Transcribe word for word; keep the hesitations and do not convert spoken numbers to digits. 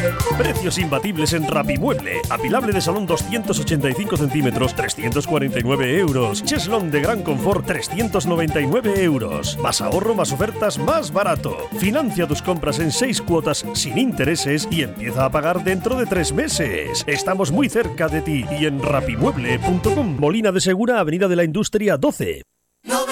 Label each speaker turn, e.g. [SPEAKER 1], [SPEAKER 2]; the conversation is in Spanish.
[SPEAKER 1] Precios imbatibles en Rapimueble. Apilable de salón doscientos ochenta y cinco centímetros, trescientos cuarenta y nueve euros. Cheslón de gran confort, trescientos noventa y nueve euros. Más ahorro, más ofertas, más barato. Financia tus compras en seis cuotas sin intereses y empieza a pagar dentro de tres meses. Estamos muy cerca de ti y en rapimueble punto com. Molina de Segura, Avenida de la Industria doce.